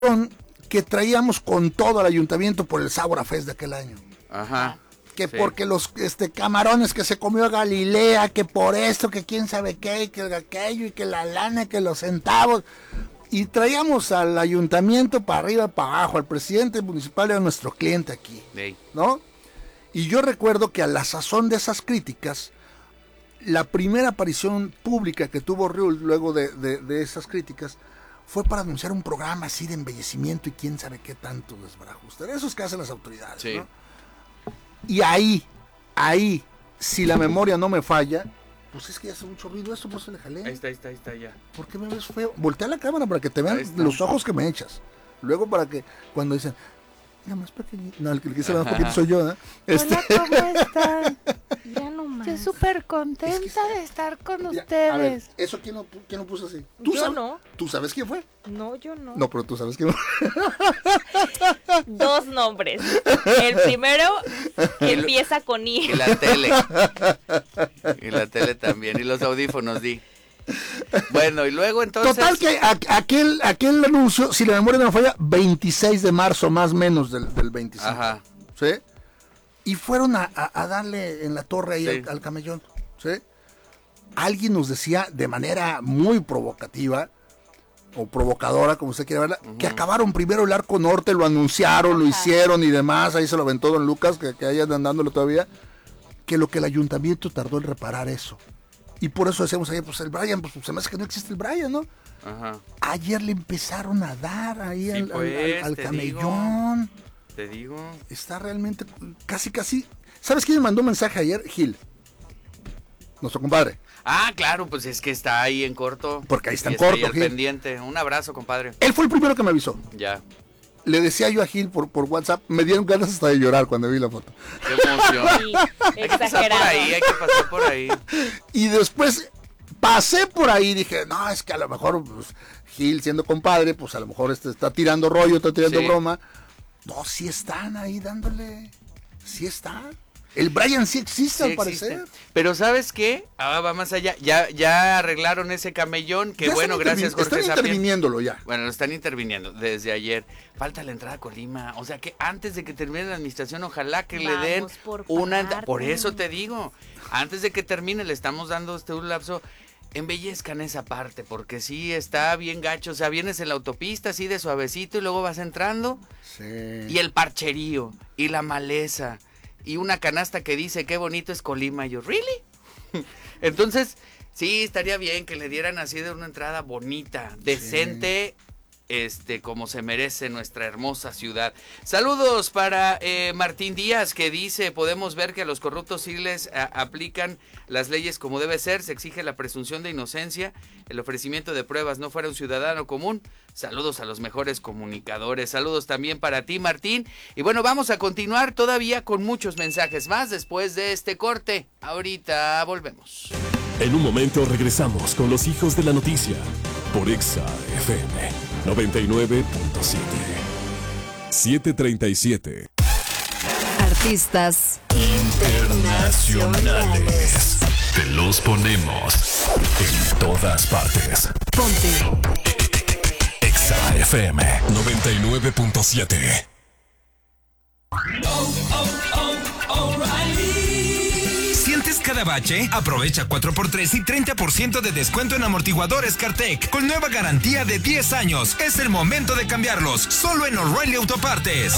que traíamos con todo al ayuntamiento por el Saura Fest de aquel año. Ajá. Que sí. Porque los camarones que se comió Galilea, que por esto, que quién sabe qué, que aquello, y que la lana, que los centavos. Y traíamos al ayuntamiento para arriba, para abajo. Al presidente municipal era nuestro cliente aquí, sí. ¿no? Y yo recuerdo que a la sazón de esas críticas, la primera aparición pública que tuvo Riul luego de esas críticas fue para anunciar un programa así de embellecimiento y quién sabe qué tanto desbarajuste. Esos que hacen las autoridades, sí. ¿no? Y ahí, si la memoria no me falla, pues es que ya hace mucho ruido esto, por eso le jalé. Ahí está ya. ¿Por qué me ves feo? Voltea la cámara para que te vean los ojos que me echas. Luego para que, cuando dicen, ya más pequeñito. No, el que se ve un poquito soy yo, ¿eh? Hola, ¿cómo están? Ya no más. Estoy súper contenta de estar con ustedes. A ver, ¿eso quién lo puso así? ¿Tú yo sabes? No. ¿Tú sabes quién fue? No, yo no. No, pero tú sabes quién fue. 2 nombres. El primero que empieza con I. Y la tele. Y la tele también. Y los audífonos, di. Bueno, y luego entonces... Total que aquel anuncio, si la memoria no me falla, 26 de marzo más o menos del 25. Ajá. ¿Sí? Y fueron a darle en la torre ahí sí. al camellón. ¿Sí? Alguien nos decía de manera muy provocativa, o provocadora, como usted quiera verla, que acabaron primero el Arco Norte, lo anunciaron, lo hicieron y demás, ahí se lo aventó don Lucas, que ahí andan dándolo todavía, que lo que el ayuntamiento tardó en reparar eso. Y por eso decíamos ayer, pues el Brian, pues se me hace que no existe el Brian, ¿no? Ajá. Ayer le empezaron a dar ahí sí, al camellón. Te digo. Está realmente casi. ¿Sabes quién me mandó un mensaje ayer? Gil. Nuestro compadre. Ah, claro, pues es que está ahí en corto. Porque ahí está en corto. corto, Ahí al pendiente. Un abrazo, compadre. Él fue el primero que me avisó. Ya. Le decía yo a Gil por WhatsApp, me dieron ganas hasta de llorar cuando vi la foto. Qué emoción. Sí, exagerado. Hay que pasar por ahí. Y después pasé por ahí y dije, no, es que a lo mejor pues, Gil siendo compadre, pues a lo mejor está tirando rollo, está tirando broma. No, sí están ahí dándole, sí están. El Brian sí existe, al parecer. Pero ¿sabes qué? Va más allá. Ya arreglaron ese camellón. Que bueno, gracias, Jorge Sapien. Están interviniéndolo ya. Bueno, lo están interviniendo desde ayer. Falta la entrada a Colima. O sea que antes de que termine la administración, ojalá que le den una... Por eso te digo, antes de que termine, le estamos dando un lapso. Embellezcan esa parte, porque sí está bien gacho. O sea, vienes en la autopista así de suavecito y luego vas entrando. Sí. Y el parcherío, y la maleza, y una canasta que dice qué bonito es Colima. Y yo, ¿really? Entonces, sí, estaría bien que le dieran así de una entrada bonita, decente, como se merece nuestra hermosa ciudad. Saludos para Martín Díaz, que dice, podemos ver que a los corruptos sí les aplican las leyes como debe ser, se exige la presunción de inocencia, el ofrecimiento de pruebas, no fuera un ciudadano común. Saludos a los mejores comunicadores, saludos también para ti, Martín. Y bueno, vamos a continuar todavía con muchos mensajes más después de este corte. Ahorita volvemos. En un momento regresamos con los hijos de la noticia por Exa FM 99.7. 737. Artistas internacionales. Te los ponemos en todas partes. Ponte Exa FM 99.7. ¿Sientes cada bache? Aprovecha 4x3 y 30% de descuento en amortiguadores Cartec con nueva garantía de 10 años. Es el momento de cambiarlos, solo en O'Reilly Autopartes.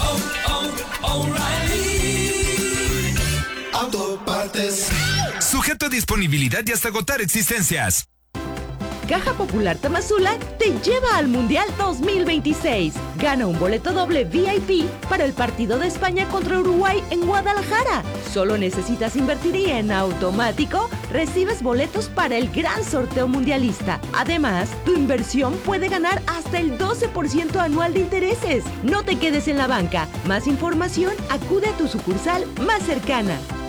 Autopartes. Sujeto a disponibilidad y hasta agotar existencias. Caja Popular Tamazula te lleva al Mundial 2026. Gana un boleto doble VIP para el partido de España contra Uruguay en Guadalajara. Solo necesitas invertir y en automático recibes boletos para el gran sorteo mundialista. Además, tu inversión puede ganar hasta el 12% anual de intereses. No te quedes en la banca. Más información, acude a tu sucursal más cercana.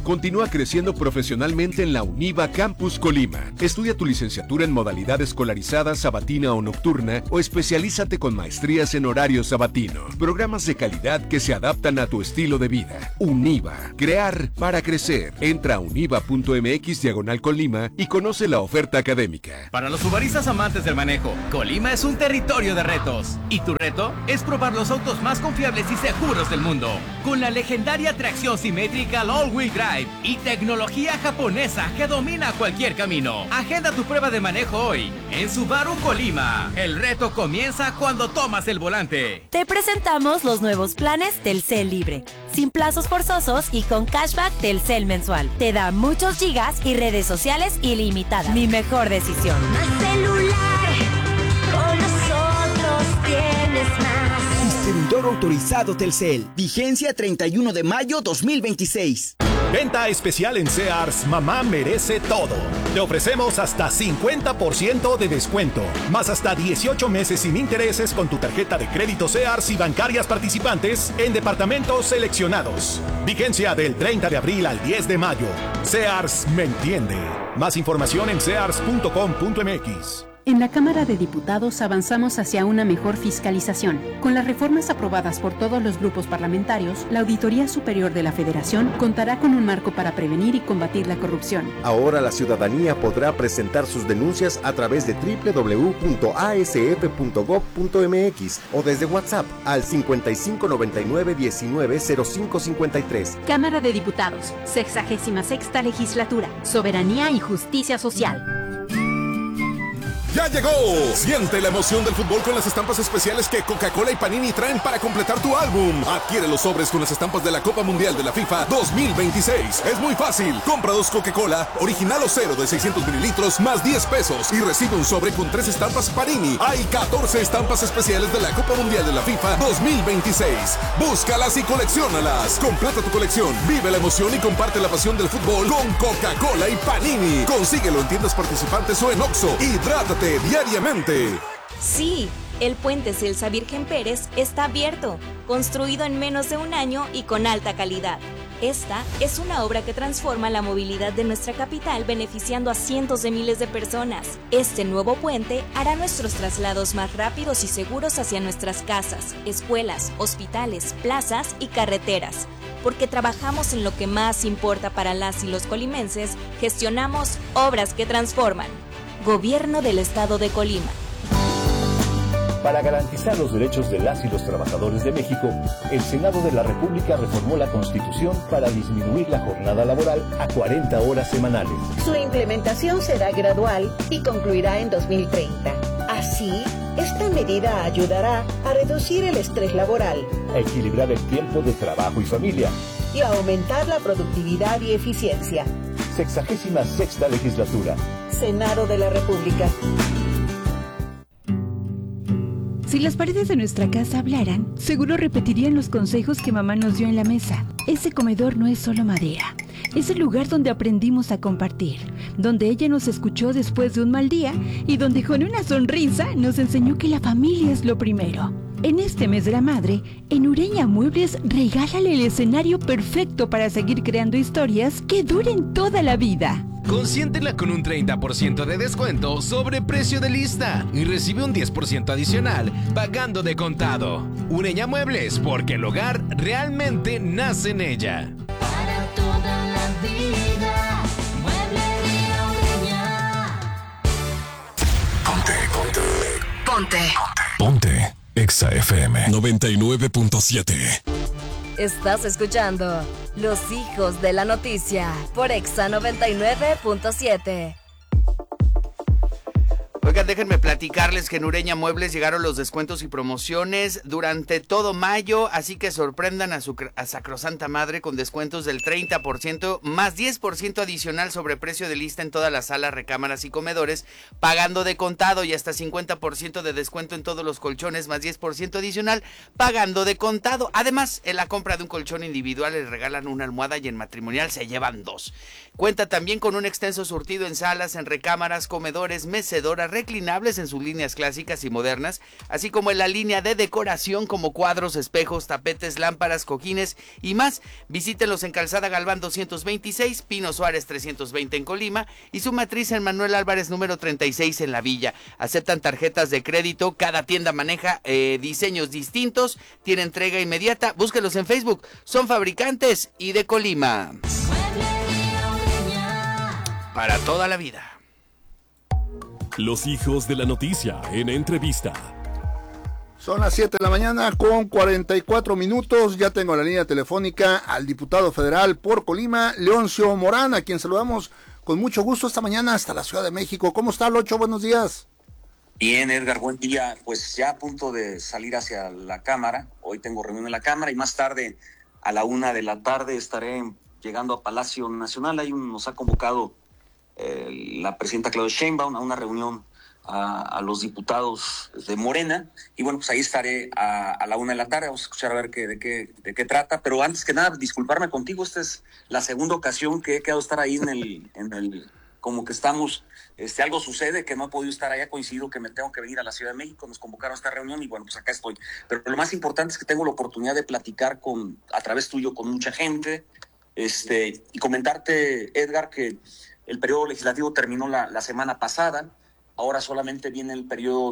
Continúa creciendo profesionalmente en la UNIVA Campus Colima. Estudia tu licenciatura en modalidad escolarizada, sabatina o nocturna, o especialízate con maestrías en horario sabatino. Programas de calidad que se adaptan a tu estilo de vida. UNIVA. Crear para crecer. Entra a univa.mx/Colima y conoce la oferta académica. Para los subaristas amantes del manejo, Colima es un territorio de retos. Y tu reto es probar los autos más confiables y seguros del mundo. Con la legendaria tracción simétrica All-Wheel Drive y tecnología japonesa que domina cualquier camino. Agenda tu prueba de manejo hoy en Subaru Colima. El reto comienza cuando tomas el volante. Te presentamos los nuevos planes Telcel Libre. Sin plazos forzosos y con cashback Telcel mensual. Te da muchos gigas y redes sociales ilimitadas. Mi mejor decisión. Más celular, con nosotros tienes más. Distribuidor autorizado Telcel. Vigencia 31 de mayo 2026. Venta especial en Sears, mamá merece todo. Te ofrecemos hasta 50% de descuento, más hasta 18 meses sin intereses con tu tarjeta de crédito Sears y bancarias participantes en departamentos seleccionados. Vigencia del 30 de abril al 10 de mayo. Sears me entiende. Más información en sears.com.mx. En la Cámara de Diputados avanzamos hacia una mejor fiscalización. Con las reformas aprobadas por todos los grupos parlamentarios, la Auditoría Superior de la Federación contará con un marco para prevenir y combatir la corrupción. Ahora la ciudadanía podrá presentar sus denuncias a través de www.asf.gov.mx o desde WhatsApp al 5599-190553. Cámara de Diputados, 66ª Legislatura, Soberanía y Justicia Social. ¡Ya llegó! Siente la emoción del fútbol con las estampas especiales que Coca-Cola y Panini traen para completar tu álbum. Adquiere los sobres con las estampas de la Copa Mundial de la FIFA 2026. Es muy fácil. Compra 2 Coca-Cola, original o cero de 600 mililitros, más 10 pesos. Y recibe un sobre con 3 estampas Panini. Hay 14 estampas especiales de la Copa Mundial de la FIFA 2026. Búscalas y colecciónalas. Completa tu colección. Vive la emoción y comparte la pasión del fútbol con Coca-Cola y Panini. Consíguelo en tiendas participantes o en Oxxo. Hidrátate diariamente. Sí, el puente Celsa Virgen Pérez está abierto, construido en menos de un año y con alta calidad. Esta es una obra que transforma la movilidad de nuestra capital, beneficiando a cientos de miles de personas. Este nuevo puente hará nuestros traslados más rápidos y seguros hacia nuestras casas, escuelas, hospitales, plazas y carreteras. Porque trabajamos en lo que más importa para las y los colimenses, gestionamos obras que transforman. Gobierno del Estado de Colima. Para garantizar los derechos de las y los trabajadores de México, el Senado de la República reformó la Constitución para disminuir la jornada laboral a 40 horas semanales. Su implementación será gradual y concluirá en 2030. Así, esta medida ayudará a reducir el estrés laboral, a equilibrar el tiempo de trabajo y familia y a aumentar la productividad y eficiencia. 66ª Legislatura. Senado de la República. Si las paredes de nuestra casa hablaran, seguro repetirían los consejos que mamá nos dio en la mesa. Ese comedor no es solo madera. Es el lugar donde aprendimos a compartir, donde ella nos escuchó después de un mal día y donde con una sonrisa nos enseñó que la familia es lo primero. En este mes de la madre, en Ureña Muebles regálale el escenario perfecto para seguir creando historias que duren toda la vida. Consiéntela con un 30% de descuento sobre precio de lista y recibe un 10% adicional pagando de contado. Ureña Muebles, porque el hogar realmente nace en ella. Para toda la vida, Mueblería Ureña. Ponte. Exa FM 99.7. Estás escuchando Los Hijos de la Noticia por Exa 99.7. Oigan, déjenme platicarles que en Ureña Muebles llegaron los descuentos y promociones durante todo mayo, así que sorprendan a Sacrosanta Madre con descuentos del 30% más 10% adicional sobre precio de lista en todas las salas, recámaras y comedores, pagando de contado, y hasta 50% de descuento en todos los colchones más 10% adicional pagando de contado. Además, en la compra de un colchón individual les regalan una almohada y en matrimonial se llevan 2. Cuenta también con un extenso surtido en salas, en recámaras, comedores, mecedoras, reclinables en sus líneas clásicas y modernas, así como en la línea de decoración como cuadros, espejos, tapetes, lámparas, cojines y más. Visítenlos en Calzada Galván 226, Pino Suárez 320 en Colima y su matriz en Manuel Álvarez número 36 en La Villa. Aceptan tarjetas de crédito, cada tienda maneja diseños distintos, tiene entrega inmediata. Búsquenlos en Facebook, son fabricantes y de Colima. Para toda la vida. Los hijos de la noticia en entrevista. Son las 7 de la mañana con 44 minutos. Ya tengo la línea telefónica al diputado federal por Colima, Leoncio Morán, a quien saludamos con mucho gusto esta mañana hasta la Ciudad de México. ¿Cómo está, Locho? Buenos días. Bien, Edgar, buen día. Pues ya a punto de salir hacia la Cámara. Hoy tengo reunión en la Cámara y más tarde, a la 1 de la tarde, estaré llegando a Palacio Nacional. Nos ha convocado la presidenta Claudia Sheinbaum a una reunión a los diputados de Morena, y bueno, pues ahí estaré a la 1 de la tarde. Vamos a escuchar a ver de qué trata, pero antes que nada, disculparme contigo. Esta es la segunda ocasión que he quedado estar ahí en el como que estamos, algo sucede que no he podido estar allá, coincido que me tengo que venir a la Ciudad de México, nos convocaron a esta reunión y bueno, pues acá estoy. Pero lo más importante es que tengo la oportunidad de platicar a través tuyo con mucha gente, y comentarte, Edgar, que el periodo legislativo terminó la semana pasada. Ahora solamente viene el periodo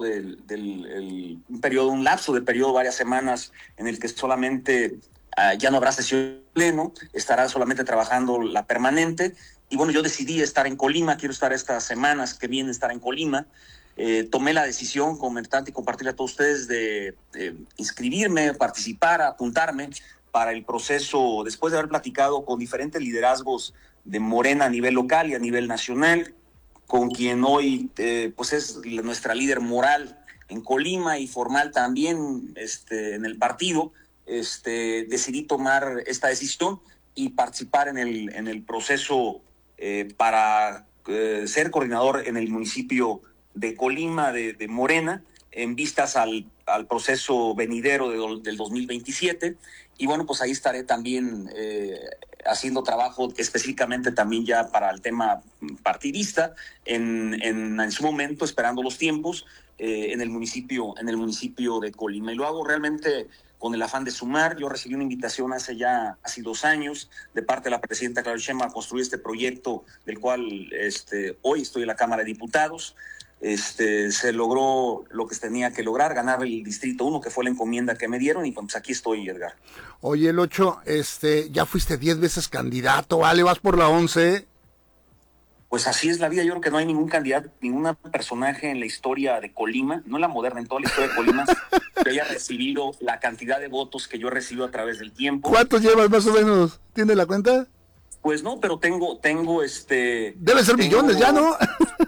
un lapso de periodo, varias semanas, en el que solamente ya no habrá sesión pleno, estará solamente trabajando la permanente. Y bueno, yo decidí estar en Colima, quiero estar estas semanas que vienen, estar en Colima. Tomé la decisión, comentarte y compartirle a todos ustedes, de inscribirme, participar, apuntarme para el proceso, después de haber platicado con diferentes liderazgos de Morena a nivel local y a nivel nacional, con quien hoy pues es nuestra líder moral en Colima y formal también en el partido. Decidí tomar esta decisión y participar en el proceso para ser coordinador en el municipio de Colima de Morena, en vistas al proceso venidero del 2027. Y bueno, pues ahí estaré también haciendo trabajo específicamente también ya para el tema partidista, en su momento, esperando los tiempos, en el municipio de Colima. Y lo hago realmente con el afán de sumar. Yo recibí una invitación hace 2 años de parte de la presidenta Claudia Sheinbaum a construir este proyecto, del cual hoy estoy en la Cámara de Diputados. Se logró lo que se tenía que lograr, ganar el Distrito 1, que fue la encomienda que me dieron, y pues aquí estoy, Edgar. Oye, Locho, ya fuiste 10 veces candidato, ¿vale? ¿Vas por la 11? Pues así es la vida. Yo creo que no hay ningún candidato, ningún personaje en la historia de Colima, no en la moderna, en toda la historia de Colima, que haya recibido la cantidad de votos que yo he recibido a través del tiempo. ¿Cuántos llevas más o menos? ¿Tienes la cuenta? Pues no, pero tengo Debe ser millones ya, ¿no?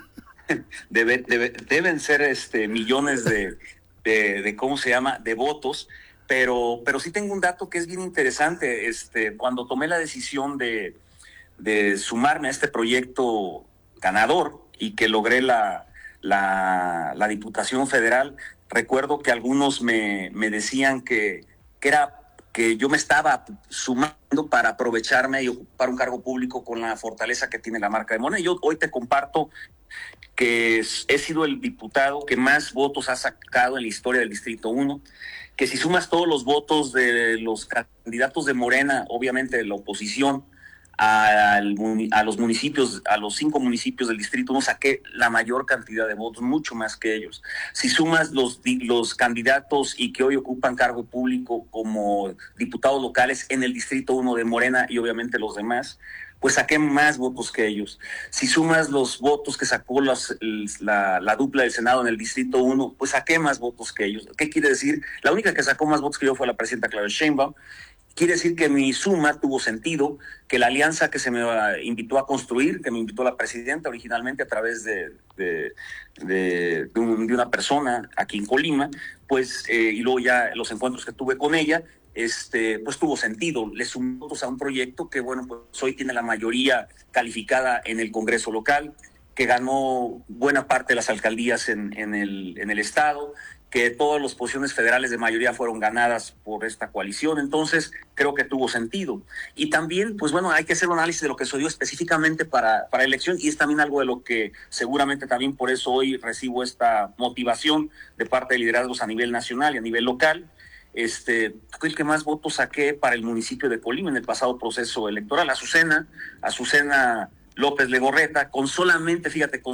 Deben ser millones de ¿cómo se llama?, de votos, pero sí tengo un dato que es bien interesante. Cuando tomé la decisión de sumarme a este proyecto ganador y que logré la Diputación Federal, recuerdo que algunos me decían que yo me estaba sumando para aprovecharme y ocupar un cargo público con la fortaleza que tiene la marca de Morena. Yo hoy te comparto que he sido el diputado que más votos ha sacado en la historia del Distrito 1, que si sumas todos los votos de los candidatos de Morena, obviamente de la oposición, a los municipios, a los 5 municipios del Distrito 1, saqué la mayor cantidad de votos, mucho más que ellos. Si sumas los candidatos y que hoy ocupan cargo público como diputados locales en el Distrito 1 de Morena y obviamente los demás, pues saqué más votos que ellos. Si sumas los votos que sacó la dupla del Senado en el Distrito 1, pues saqué más votos que ellos. ¿Qué quiere decir? La única que sacó más votos que yo fue la presidenta Claudia Sheinbaum. Quiere decir que mi suma tuvo sentido, que la alianza que se me invitó a construir, que me invitó la presidenta originalmente a través de una persona aquí en Colima, pues, y luego ya los encuentros que tuve con ella, pues tuvo sentido. Le sumamos a un proyecto que, bueno, pues hoy tiene la mayoría calificada en el Congreso local, que ganó buena parte de las alcaldías en el estado, que todas las posiciones federales de mayoría fueron ganadas por esta coalición, entonces creo que tuvo sentido. Y también, pues bueno, hay que hacer un análisis de lo que se dio específicamente para la elección, y es también algo de lo que seguramente también por eso hoy recibo esta motivación de parte de liderazgos a nivel nacional y a nivel local. Fue el que más votos saqué para el municipio de Colima en el pasado proceso electoral. Azucena López Legorreta, con solamente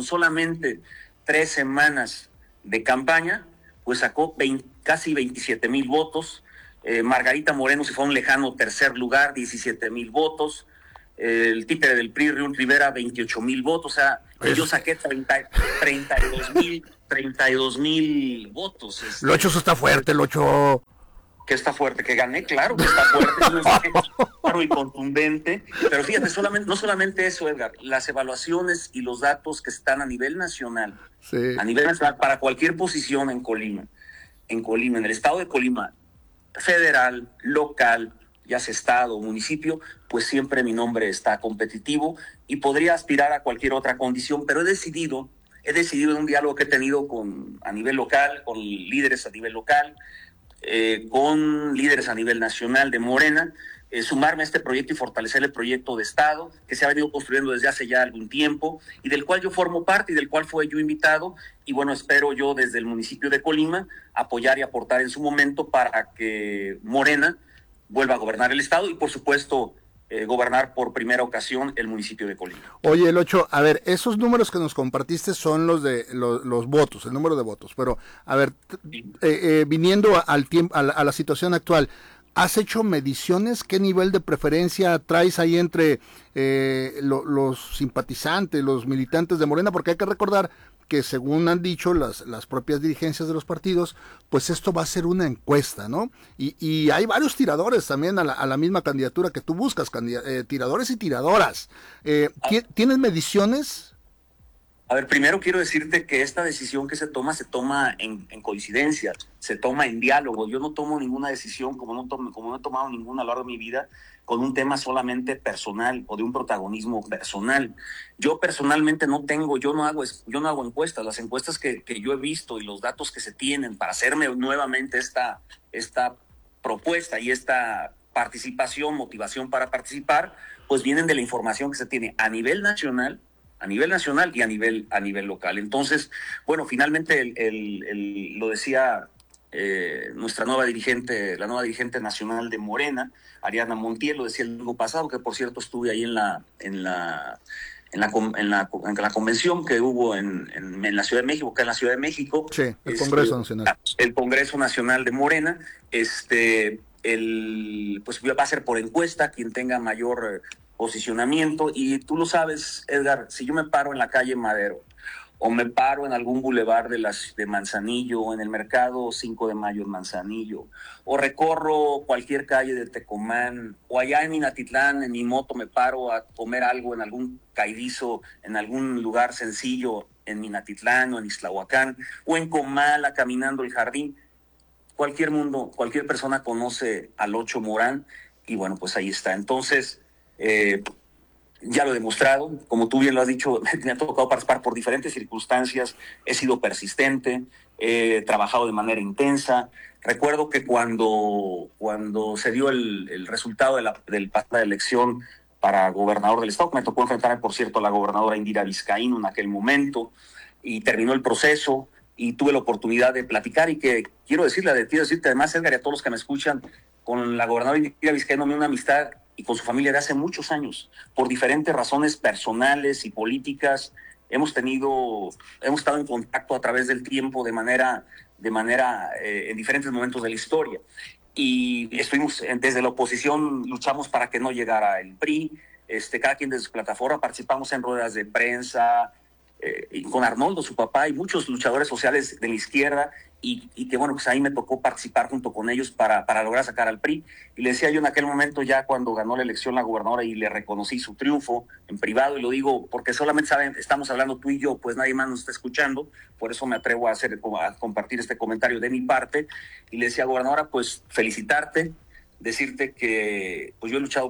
3 semanas de campaña, pues sacó casi 27,000 votos. Margarita Moreno se fue a un lejano tercer lugar, 17,000 votos. El títere del PRI, Riun Rivera, 28,000 votos. O sea, yo saqué 32,000 votos. Locho, eso está fuerte, Locho. Que está fuerte, que gané, claro que está fuerte, es un mensaje claro y contundente, pero fíjate, no solamente eso, Edgar, las evaluaciones y los datos que están a nivel nacional, para cualquier posición en Colima, en el estado de Colima, federal, local, ya sea estado o municipio, pues siempre mi nombre está competitivo y podría aspirar a cualquier otra condición, pero he decidido en un diálogo que he tenido a nivel local, con líderes a nivel local, con líderes a nivel nacional de Morena, sumarme a este proyecto y fortalecer el proyecto de Estado que se ha venido construyendo desde hace ya algún tiempo y del cual yo formo parte y del cual fue yo invitado, y bueno, espero yo desde el municipio de Colima apoyar y aportar en su momento para que Morena vuelva a gobernar el Estado y por supuesto gobernar por primera ocasión el municipio de Colima. Oye, Locho, a ver, esos números que nos compartiste son los de los votos, el número de votos, pero a ver, viniendo al tiempo, a la situación actual, ¿has hecho mediciones? ¿Qué nivel de preferencia traes ahí entre los simpatizantes, los militantes de Morena? Porque hay que recordar que según han dicho las propias dirigencias de los partidos, pues esto va a ser una encuesta, ¿no? Y hay varios tiradores también a la misma candidatura que tú buscas, tiradores y tiradoras. ¿Tienes mediciones? A ver, primero quiero decirte que esta decisión que se toma en coincidencia, se toma en diálogo. Yo no tomo ninguna decisión, como no he tomado ninguna a lo largo de mi vida, con un tema solamente personal o de un protagonismo personal. Yo personalmente yo no hago encuestas. Las encuestas que yo he visto y los datos que se tienen para hacerme nuevamente esta propuesta y esta motivación para participar, pues vienen de la información que se tiene a nivel nacional y a nivel local. Entonces, bueno, finalmente lo decía nuestra nueva dirigente, la nueva dirigente nacional de Morena, Ariadna Montiel, lo decía el domingo pasado, que por cierto estuve ahí en la convención que hubo en la Ciudad de México, acá en la Ciudad de México. Sí, el Congreso Nacional. El Congreso Nacional de Morena, pues va a ser por encuesta quien tenga mayor posicionamiento, y tú lo sabes, Edgar, si yo me paro en la calle Madero o me paro en algún bulevar de Manzanillo, o en el mercado 5 de Mayo en Manzanillo, o recorro cualquier calle de Tecomán, o allá en Minatitlán en mi moto me paro a comer algo en algún cairizo, en algún lugar sencillo en Minatitlán o en Ixtlahuacán, o en Comala caminando el jardín, cualquier persona conoce a Locho Morán, y bueno, pues ahí está. Entonces, ya lo he demostrado, como tú bien lo has dicho, me ha tocado participar por diferentes circunstancias, he sido persistente, he trabajado de manera intensa. Recuerdo que cuando se dio el resultado de la elección para gobernador del estado, me tocó enfrentarme, por cierto, a la gobernadora Indira Vizcaíno en aquel momento, y terminó el proceso, y tuve la oportunidad de platicar, y que quiero decirte además, Edgar, y a todos los que me escuchan, con la gobernadora Indira Vizcaíno me una amistad, y con su familia de hace muchos años, por diferentes razones personales y políticas. Hemos estado en contacto a través del tiempo de manera en diferentes momentos de la historia. Y estuvimos desde la oposición, luchamos para que no llegara el PRI, cada quien desde su plataforma, participamos en ruedas de prensa, y con Arnoldo, su papá, y muchos luchadores sociales de la izquierda, y que bueno, pues ahí me tocó participar junto con ellos para lograr sacar al PRI. Y le decía yo en aquel momento, ya cuando ganó la elección la gobernadora, y le reconocí su triunfo en privado, y lo digo porque solamente estamos hablando tú y yo, pues nadie más nos está escuchando, por eso me atrevo a compartir este comentario de mi parte, y le decía, gobernadora, pues felicitarte, decirte que pues yo he luchado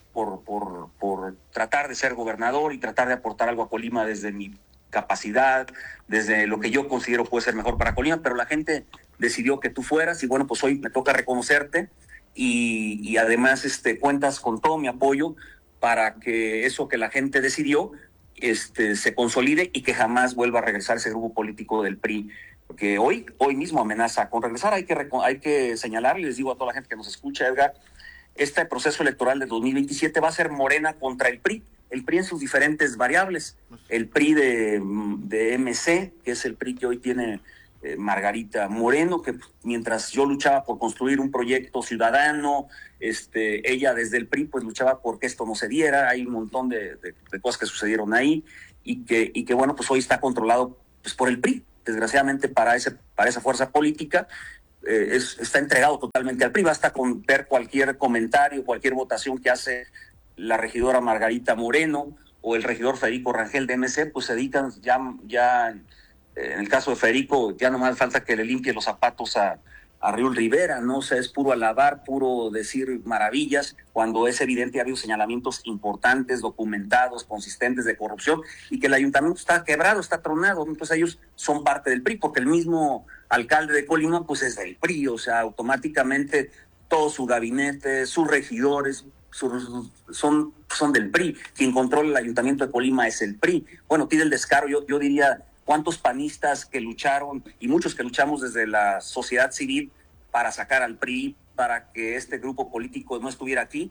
por tratar de ser gobernador y tratar de aportar algo a Colima desde mi capacidad, desde lo que yo considero puede ser mejor para Colima, pero la gente decidió que tú fueras y bueno, pues hoy me toca reconocerte y además cuentas con todo mi apoyo para que eso que la gente decidió se consolide y que jamás vuelva a regresar ese grupo político del PRI, porque hoy mismo amenaza con regresar. Hay que señalar, y les digo a toda la gente que nos escucha, Edgar, este proceso electoral de 2027 va a ser Morena contra el PRI en sus diferentes variables, el PRI de MC, que es el PRI que hoy tiene Margarita Moreno, que mientras yo luchaba por construir un proyecto ciudadano, ella desde el PRI pues luchaba por que esto no se diera. Hay un montón de cosas que sucedieron ahí y que bueno, pues hoy está controlado pues por el PRI, desgraciadamente para esa fuerza política. Está entregado totalmente al PRI. Basta con ver cualquier comentario, cualquier votación que hace la regidora Margarita Moreno o el regidor Federico Rangel de MC, pues se dedican ya en el caso de Federico, ya no más falta que le limpie los zapatos a Riul Rivera, ¿no? O sea, es puro alabar, puro decir maravillas, cuando es evidente ha habido señalamientos importantes, documentados, consistentes de corrupción, y que el ayuntamiento está quebrado, está tronado. Entonces ellos son parte del PRI, porque el mismo alcalde de Colima pues es del PRI, o sea, automáticamente todo su gabinete, sus regidores son del PRI. Quien controla el ayuntamiento de Colima es el PRI. Bueno, tiene el descaro, yo diría, cuántos panistas que lucharon y muchos que luchamos desde la sociedad civil para sacar al PRI, para que este grupo político no estuviera aquí,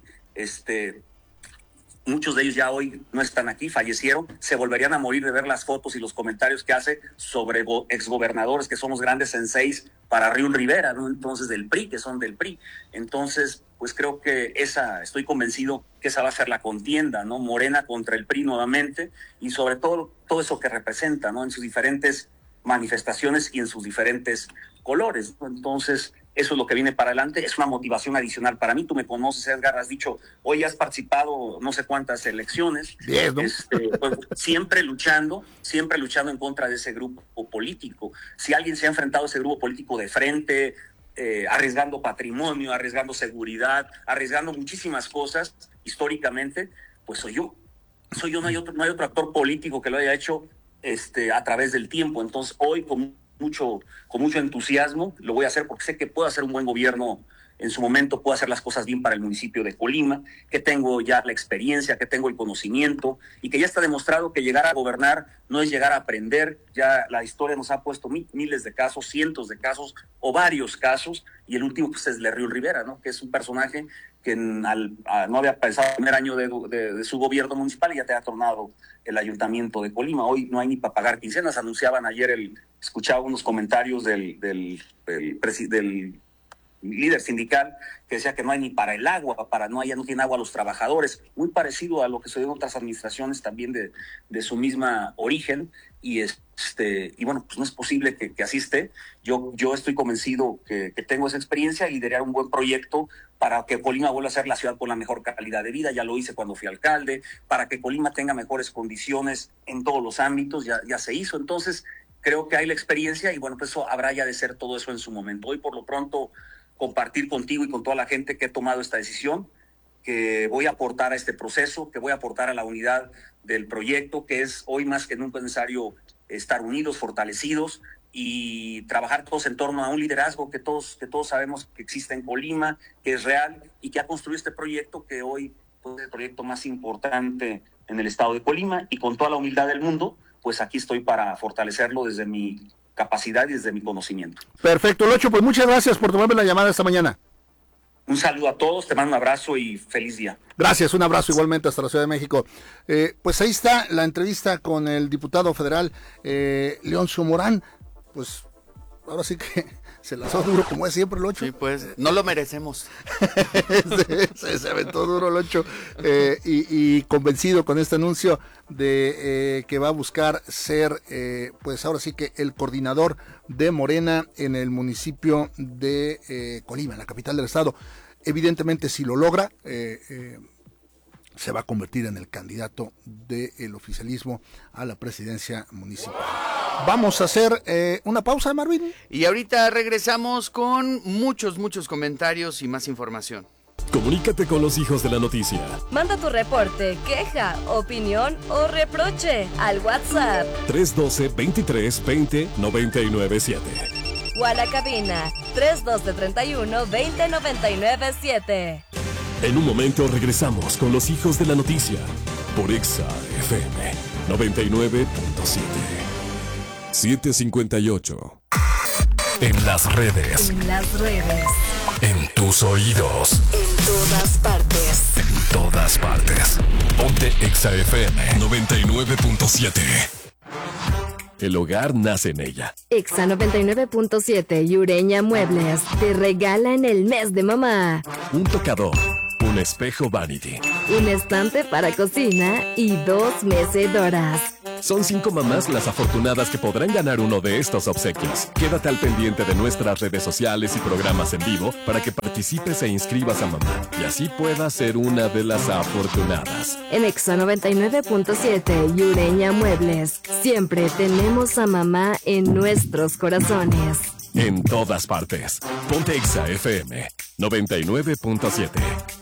muchos de ellos ya hoy no están aquí, fallecieron, se volverían a morir de ver las fotos y los comentarios que hace sobre exgobernadores que son los grandes senseis para Riul Rivera, ¿no? Entonces del PRI, que son del PRI. Entonces, pues creo que estoy convencido que esa va a ser la contienda, ¿no? Morena contra el PRI nuevamente, y sobre todo eso que representa, ¿no? En sus diferentes manifestaciones y en sus diferentes colores, ¿no? Entonces, eso es lo que viene para adelante, es una motivación adicional para mí. Tú me conoces, Edgar, has dicho, hoy has participado no sé cuántas elecciones, bien, ¿no? Pues, siempre luchando en contra de ese grupo político. Si alguien se ha enfrentado a ese grupo político de frente, arriesgando patrimonio, arriesgando seguridad, arriesgando muchísimas cosas históricamente, pues soy yo, no hay otro actor político que lo haya hecho a través del tiempo. Entonces hoy con mucho entusiasmo lo voy a hacer, porque sé que puedo hacer un buen gobierno en su momento, puedo hacer las cosas bien para el municipio de Colima, que tengo ya la experiencia, que tengo el conocimiento y que ya está demostrado que llegar a gobernar no es llegar a aprender. Ya la historia nos ha puesto miles de casos, cientos de casos o varios casos, y el último pues es de Riul Rivera, ¿no? Que es un personaje que no había pensado el primer año de su gobierno municipal y ya te ha tornado el ayuntamiento de Colima. Hoy no hay ni para pagar quincenas. Anunciaban ayer, escuchaba unos comentarios del líder sindical que decía que no hay ni para el agua, ya no tiene agua los trabajadores, muy parecido a lo que se dio en otras administraciones también de su misma origen, y bueno, pues no es posible que así esté. Yo estoy convencido que tengo esa experiencia y liderar un buen proyecto para que Colima vuelva a ser la ciudad con la mejor calidad de vida. Ya lo hice cuando fui alcalde, para que Colima tenga mejores condiciones en todos los ámbitos, ya se hizo. Entonces creo que hay la experiencia y bueno, pues eso habrá ya de ser todo eso en su momento. Hoy por lo pronto compartir contigo y con toda la gente que he tomado esta decisión, que voy a aportar a este proceso, que voy a aportar a la unidad del proyecto, que es hoy más que nunca necesario estar unidos, fortalecidos y trabajar todos en torno a un liderazgo que todos sabemos que existe en Colima, que es real y que ha construido este proyecto, que hoy pues, es el proyecto más importante en el estado de Colima, y con toda la humildad del mundo, pues aquí estoy para fortalecerlo desde mi capacidad y desde mi conocimiento. Perfecto, Locho, pues muchas gracias por tomarme la llamada esta mañana. Un saludo a todos, te mando un abrazo y feliz día. Gracias, un abrazo igualmente hasta la Ciudad de México. Pues ahí está la entrevista con el diputado federal Leoncio Morán. Pues ahora sí que se lanzó duro como es siempre, Locho. Sí, pues no lo merecemos. se aventó duro, Locho, y convencido con este anuncio de que va a buscar ser, pues ahora sí que el coordinador de Morena en el municipio de Colima, en la capital del estado. Evidentemente, si lo logra, se va a convertir en el candidato del oficialismo a la presidencia municipal. Vamos a hacer una pausa, Marvin. Y ahorita regresamos con muchos comentarios y más información. Comunícate con los hijos de la noticia. Manda tu reporte, queja, opinión o reproche al WhatsApp 312-23-20-997. o a la cabina 312-31-2099-7. En un momento regresamos con los hijos de la noticia por Exa FM 99.7. 7:58. En las redes. En las redes. En tus oídos. En todas partes. En todas partes. Ponte Exa FM 99.7. El hogar nace en ella. Exa 99.7 y Ureña Muebles te regalan el mes de mamá. Un tocador, un espejo Vanity, Un estante para cocina y 2 mecedoras. Son 5 mamás las afortunadas que podrán ganar uno de estos obsequios. Quédate al pendiente de nuestras redes sociales y programas en vivo para que participes e inscribas a mamá y así puedas ser una de las afortunadas. En Exa 99.7 y Ureña Muebles, siempre tenemos a mamá en nuestros corazones. En todas partes. Ponte Exa FM 99.7.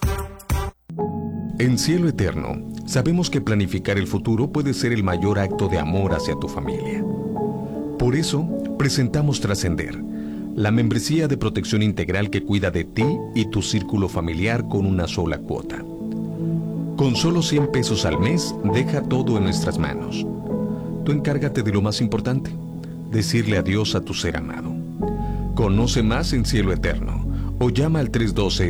En Cielo Eterno, sabemos que planificar el futuro puede ser el mayor acto de amor hacia tu familia. Por eso, presentamos Trascender, la membresía de protección integral que cuida de ti y tu círculo familiar con una sola cuota. Con solo 100 pesos al mes, deja todo en nuestras manos. Tú encárgate de lo más importante, decirle adiós a tu ser amado. Conoce más en Cielo Eterno o llama al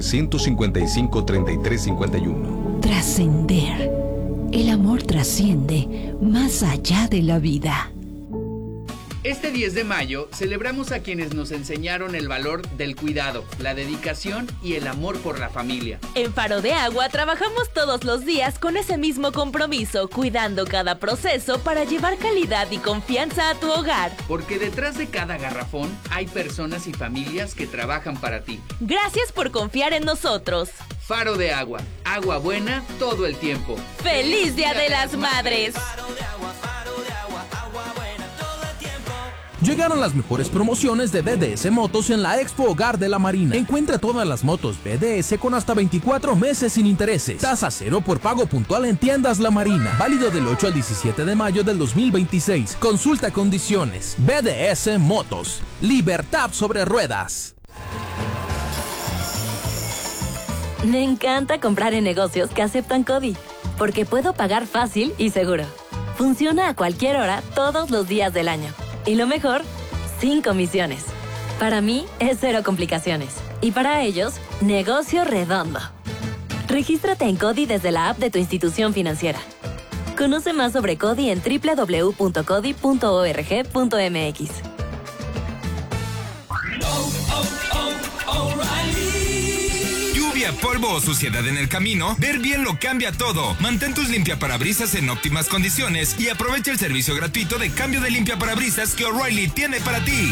312-155-3351. Trascender. El amor trasciende más allá de la vida. Este 10 de mayo celebramos a quienes nos enseñaron el valor del cuidado, la dedicación y el amor por la familia. En Faro de Agua trabajamos todos los días con ese mismo compromiso, cuidando cada proceso para llevar calidad y confianza a tu hogar. Porque detrás de cada garrafón hay personas y familias que trabajan para ti. Gracias por confiar en nosotros. Faro de Agua, agua buena todo el tiempo. ¡Feliz Día de las Madres! Llegaron las mejores promociones de BDS Motos en la Expo Hogar de la Marina. Encuentra todas las motos BDS con hasta 24 meses sin intereses. Tasa cero por pago puntual en tiendas La Marina. Válido del 8 al 17 de mayo del 2026. Consulta condiciones. BDS Motos. Libertad sobre ruedas. Me encanta comprar en negocios que aceptan CODI, porque puedo pagar fácil y seguro. Funciona a cualquier hora, todos los días del año. Y lo mejor, sin comisiones. Para mí es cero complicaciones. Y para ellos, negocio redondo. Regístrate en CODI desde la app de tu institución financiera. Conoce más sobre CODI en www.codi.org.mx. Lluvia, polvo o suciedad en el camino, Ver Bien lo cambia todo. Mantén tus limpiaparabrisas en óptimas condiciones y aprovecha el servicio gratuito de cambio de limpiaparabrisas que O'Reilly tiene para ti.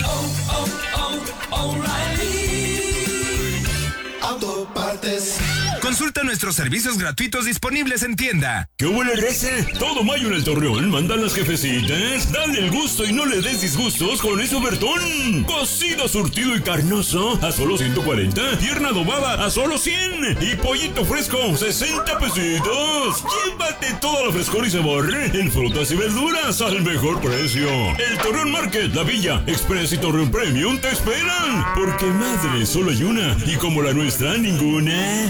Autopartes. Consulta nuestros servicios gratuitos disponibles en tienda. ¿Qué huele, raza? Todo mayo en el Torreón mandan las jefecitas. Dale el gusto y no le des disgustos con eso, Bertón. Cocido, surtido y carnoso a solo 140. Pierna adobada a solo 100. Y pollito fresco, 60 pesitos. Llévate todo el frescor y sabor en frutas y verduras al mejor precio. El Torreón Market, La Villa, Express y Torreón Premium te esperan. Porque madre solo hay una y como la nuestra ninguna.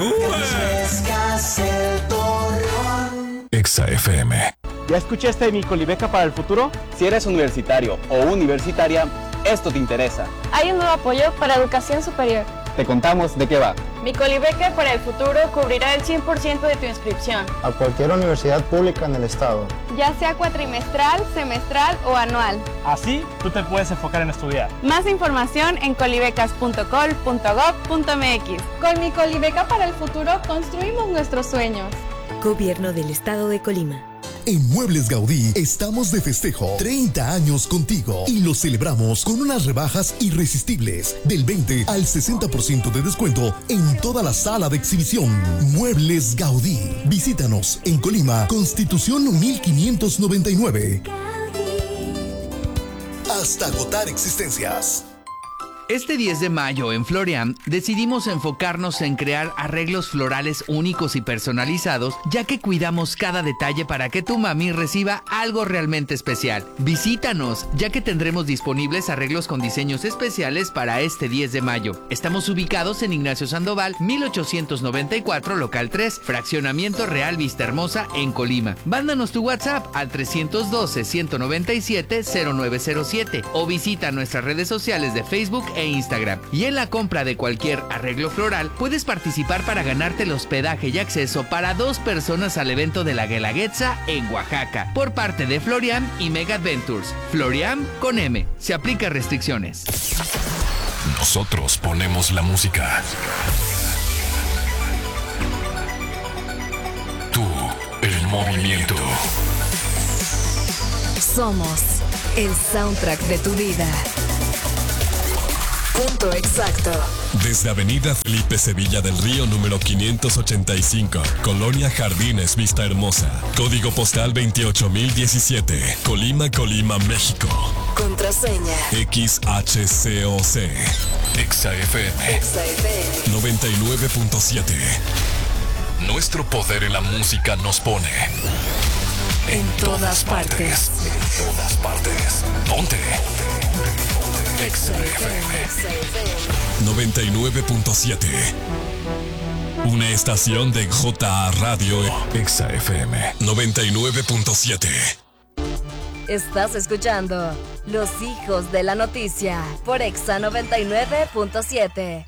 Exa FM. ¿Ya escuchaste de mi Colibeca para el futuro? Si eres universitario o universitaria, esto te interesa. Hay un nuevo apoyo para educación superior. Te contamos de qué va. Mi Colibeca para el futuro cubrirá el 100% de tu inscripción. A cualquier universidad pública en el estado. Ya sea cuatrimestral, semestral o anual. Así, tú te puedes enfocar en estudiar. Más información en colibecas.col.gov.mx. Con mi Colibeca para el futuro construimos nuestros sueños. Gobierno del Estado de Colima. En Muebles Gaudí estamos de festejo 30 años contigo y lo celebramos con unas rebajas irresistibles del 20 al 60% de descuento en toda la sala de exhibición. Muebles Gaudí. Visítanos en Colima, Constitución 1599. Hasta agotar existencias. Este 10 de mayo en Florian decidimos enfocarnos en crear arreglos florales únicos y personalizados, ya que cuidamos cada detalle para que tu mami reciba algo realmente especial. Visítanos, ya que tendremos disponibles arreglos con diseños especiales para este 10 de mayo. Estamos ubicados en Ignacio Sandoval, 1894, local 3, Fraccionamiento Real Vista Hermosa, en Colima. Mándanos tu WhatsApp al 312-197-0907 o visita nuestras redes sociales de Facebook e Instagram. Y en la compra de cualquier arreglo floral puedes participar para ganarte el hospedaje y acceso para 2 personas al evento de la Guelaguetza en Oaxaca por parte de Florian y Mega Adventures. Florian con M. Se aplica restricciones. Nosotros ponemos la música. Tú, el movimiento. Somos el soundtrack de tu vida. Punto exacto. Desde Avenida Felipe Sevilla del Río número 585, Colonia Jardines Vista Hermosa, código postal 28017, Colima, México. Contraseña XHCOC. XFM 99.7. Nuestro poder en la música nos pone en todas partes. En todas partes. Ponte. XFM 99.7. Una estación de JA Radio. XFM 99.7. Estás escuchando Los Hijos de la Noticia por Exa 99.7.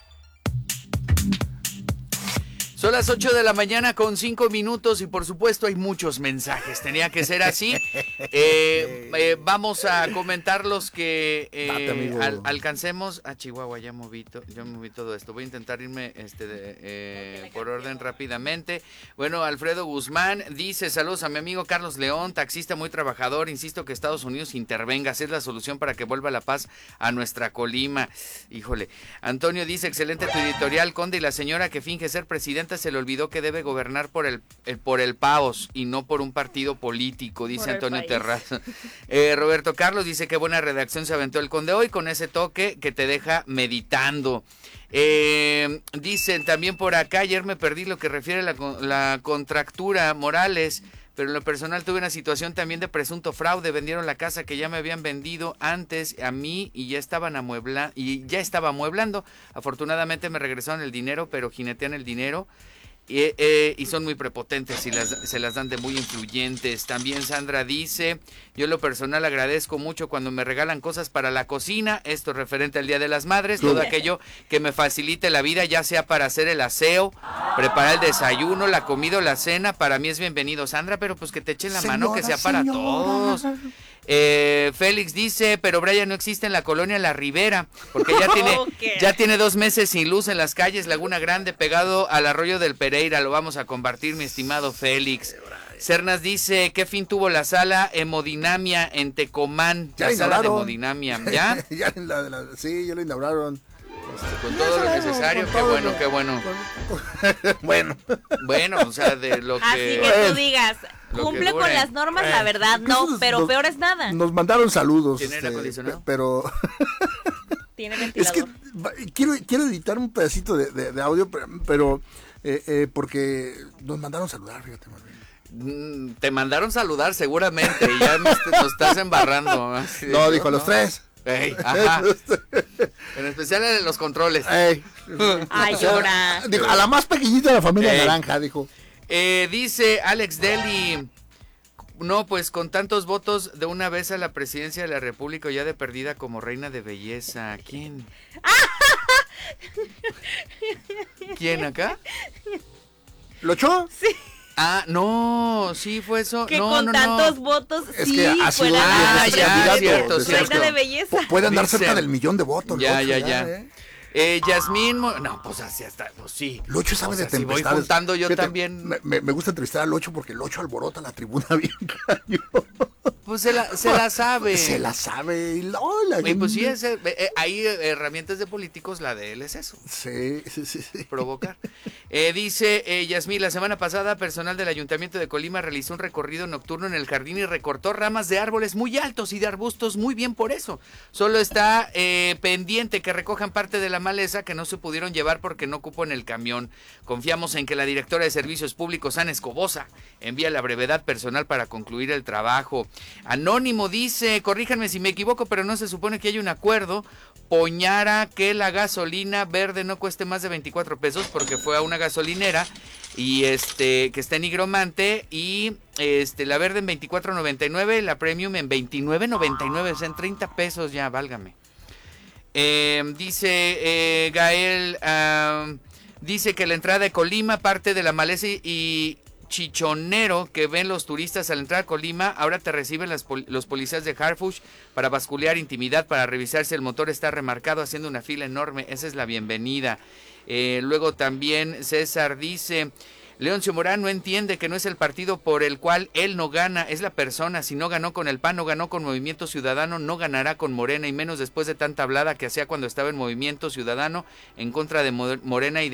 Son las 8 de la mañana con 5 minutos y por supuesto hay muchos mensajes. Tenía que ser así. Vamos a comentar los que alcancemos. Chihuahua, ya moví todo esto. Voy a intentar irme por orden rápidamente. Bueno, Alfredo Guzmán dice: saludos a mi amigo Carlos León, taxista muy trabajador. Insisto que Estados Unidos intervenga, es la solución para que vuelva la paz a nuestra Colima. Híjole. Antonio dice: excelente tu editorial, Conde, y la señora que finge ser presidenta se le olvidó que debe gobernar por el PAOS y no por un partido político, dice Antonio Terraza. Roberto Carlos dice: qué buena redacción se aventó el Conde hoy con ese toque que te deja meditando. Dicen también por acá: ayer me perdí lo que refiere a la contractura Morales, pero en lo personal tuve una situación también de presunto fraude. Vendieron la casa que ya me habían vendido antes a mí y ya estaba amueblando. Afortunadamente me regresaron el dinero, pero jinetean el dinero y son muy prepotentes y se las dan de muy influyentes. También Sandra dice: yo en lo personal agradezco mucho cuando me regalan cosas para la cocina, esto referente al Día de las Madres, todo aquello que me facilite la vida, ya sea para hacer el aseo, preparar el desayuno, la comida o la cena, para mí es bienvenido. Sandra, pero pues que te echen la mano, que sea para todos. Félix dice: pero Brian no existe en la colonia La Ribera, porque ya tiene 2 meses sin luz en las calles Laguna Grande, pegado al arroyo del Pereira. Lo vamos a compartir, mi estimado Félix. Cernas dice: ¿qué fin tuvo la sala Hemodinamia en Tecomán? Ya la sala de hemodinamia, ¿ya? Sí, ya lo inauguraron. Con todo lo necesario, qué bueno. Bueno, o sea, de lo que... Así que tú digas, cumple con las normas, la verdad, no, pero peor es nada. Nos mandaron saludos. ¿Tiene aire acondicionado? Pero... Tiene ventilador. Es que quiero editar un pedacito de audio, pero porque nos mandaron saludar, fíjate, Marvin. Te mandaron saludar seguramente y ya nos estás embarrando. No, dijo a los 3. Ey, ajá. En especial en los controles. Ay, llora. Dijo, a la más pequeñita de la familia naranja, dijo. Dice Alex Deli: no, pues con tantos votos de una vez a la presidencia de la República, ya de perdida como reina de belleza. ¿Quién? ¿Quién acá? ¿Locho? Sí. No, sí fue eso. Que con tantos votos, es sí, que fue la cierto. reina de belleza. Puede andar cerca del 1,000,000 de votos. Ya. Yasmín, no, pues así hasta, pues sí. Locho sabe de tempestades. Si voy juntando yo también. Me gusta entrevistar a Locho porque Locho alborota la tribuna bien cañón. pues se la sabe. Se la sabe. Y pues sí, hay herramientas de políticos, la de él es eso. Sí. Provocar. Dice Yasmín, la semana pasada personal del Ayuntamiento de Colima realizó un recorrido nocturno en el jardín y recortó ramas de árboles muy altos y de arbustos, muy bien por eso. Solo está pendiente que recojan parte de la maleza que no se pudieron llevar porque no cupo en el camión. Confiamos en que la directora de Servicios Públicos, Ana Escobosa, envía la brevedad personal para concluir el trabajo. Anónimo dice, corríjanme si me equivoco, pero no se supone que hay un acuerdo. Poñara que la gasolina verde no cueste más de 24 pesos porque fue a una gasolinera y que está en Nigromante y la verde en 24.99, la premium en 29.99, o sea, en 30 pesos ya, válgame. Dice Gael, dice que la entrada de Colima, parte de la maleza y chichonero que ven los turistas al entrar a Colima, ahora te reciben los policías de Harfush para basculear intimidad, para revisar si el motor está remarcado, haciendo una fila enorme. Esa es la bienvenida. Luego también César dice, Leoncio Morán no entiende que no es el partido por el cual él no gana, es la persona. Si no ganó con el PAN, no ganó con Movimiento Ciudadano, no ganará con Morena, y menos después de tanta hablada que hacía cuando estaba en Movimiento Ciudadano en contra de Morena y